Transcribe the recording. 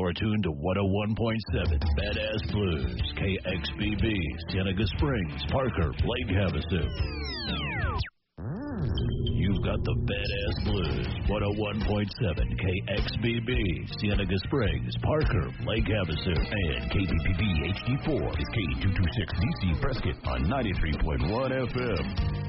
You're tuned to 101.7 Badass Blues, KXBB, Cienega Springs, Parker, Lake Havasu. You've got the Badass Blues, 101.7 KXBB, Cienega Springs, Parker, Lake Havasu, and KPPB HD4 is K226DC Prescott on 93.1 FM.